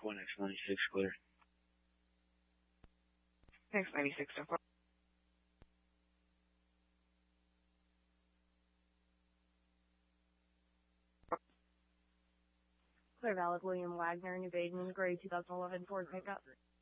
10 X96 clear. X96 so far. Clear valid William Wagner, New Baden, gray 2011 Ford pickup.